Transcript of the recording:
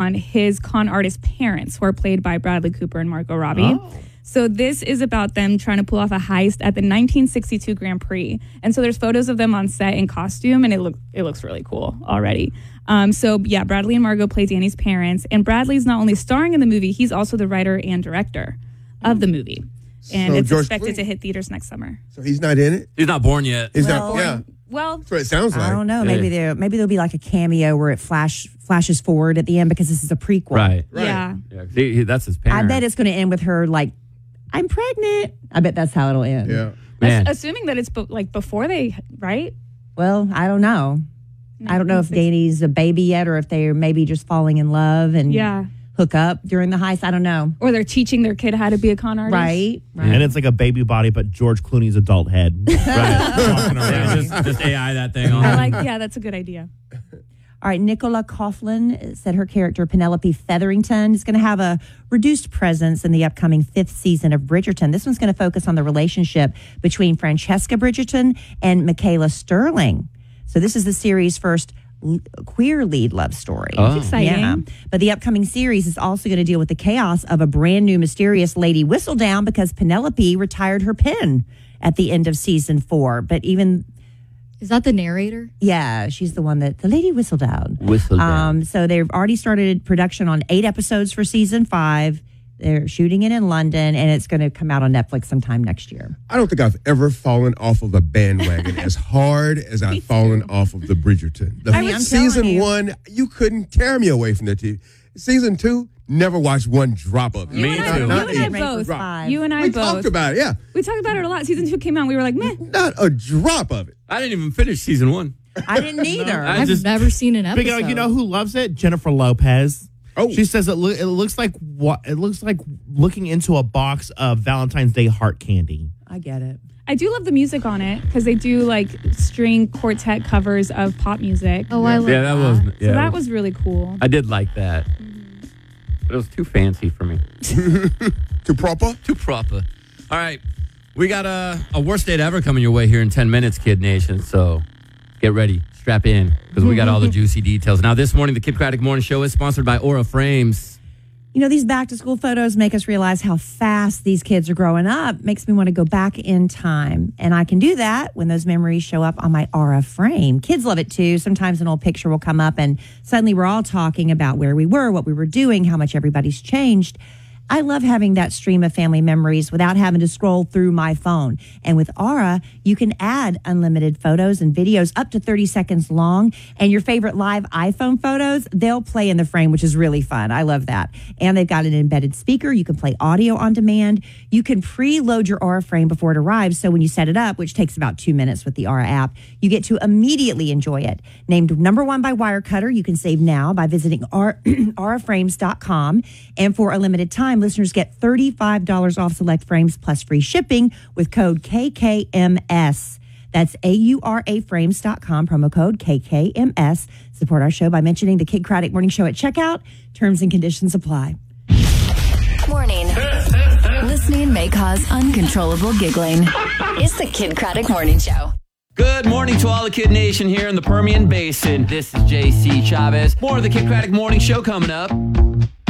on his con artist parents, who are played by Bradley Cooper and Margot Robbie. Oh. So this is about them trying to pull off a heist at the 1962 Grand Prix. And so there's photos of them on set in costume, and it looks really cool already. Bradley and Margot play Danny's parents, and Bradley's not only starring in the movie, he's also the writer and director of the movie. And it's expected to hit theaters next summer. So he's not in it? He's not born yet. He's not. Yeah. Well, that's what it sounds like. I don't know. Maybe there'll be like a cameo where it flashes forward at the end because this is a prequel. Right. Yeah. That's his parent. I bet it's going to end with her like, I'm pregnant. I bet that's how it'll end. Yeah. Man. Assuming that it's before they, right? Well, I don't know. I don't know if Danny's a baby yet or if they're maybe just falling in love and hook up during the heist. I don't know. Or they're teaching their kid how to be a con artist. Right. And it's like a baby body, but George Clooney's adult head. Right. Just AI that thing on. That's a good idea. All right, Nicola Coughlan said her character, Penelope Featherington, is going to have a reduced presence in the upcoming 5th season of Bridgerton. This one's going to focus on the relationship between Francesca Bridgerton and Michaela Sterling. So this is the series' first queer lead love story. Oh. That's exciting. Yeah. But the upcoming series is also going to deal with the chaos of a brand new mysterious Lady Whistledown because Penelope retired her pen at the end of season 4. But even... Is that the narrator? Yeah, she's the one that the Lady Whistledown. Whistledown. So they've already started production on 8 episodes for season 5. They're shooting it in London, and it's going to come out on Netflix sometime next year. I don't think I've ever fallen off of the bandwagon as hard as I've fallen off of the Bridgerton. Season 1, you couldn't tear me away from the TV. Season 2, never watched one drop of it. You and I both. We talked about it, yeah. We talked about it a lot. Season 2 came out, and we were like, meh. Not a drop of it. I didn't even finish season 1. I didn't either. I've never seen an episode. But you know who loves it? Jennifer Lopez. Oh, she says it looks like looking into a box of Valentine's Day heart candy. I get it. I do love the music on it because they do like string quartet covers of pop music. Oh, I love that. So that was really cool. I did like that. But it was too fancy for me. Too proper? Too proper. All right. We got a worst date ever coming your way here in 10 minutes, Kid Nation. So get ready. Strap in because we got all the juicy details. Now, this morning, the Kid Craddock Morning Show is sponsored by Aura Frames. You know, these back-to-school photos make us realize how fast these kids are growing up. Makes me want to go back in time. And I can do that when those memories show up on my Aura frame. Kids love it, too. Sometimes an old picture will come up, and suddenly we're all talking about where we were, what we were doing, how much everybody's changed. I love having that stream of family memories without having to scroll through my phone. And with Aura, you can add unlimited photos and videos up to 30 seconds long. And your favorite live iPhone photos, they'll play in the frame, which is really fun. I love that. And they've got an embedded speaker. You can play audio on demand. You can preload your Aura frame before it arrives. So when you set it up, which takes about 2 minutes with the Aura app, you get to immediately enjoy it. Named #1 by Wirecutter, you can save now by visiting auraframes.com. And for a limited time, listeners get $35 off select frames plus free shipping with code KKMS. That's auraframes.com, promo code KKMS. Support our show by mentioning the Kid Craddock Morning Show at checkout. Terms and conditions apply. Morning. Listening may cause uncontrollable giggling. It's the Kid Craddock Morning Show. Good morning to all the Kid Nation here in the Permian Basin. This is JC Chavez. More of the Kid Craddock Morning Show coming up.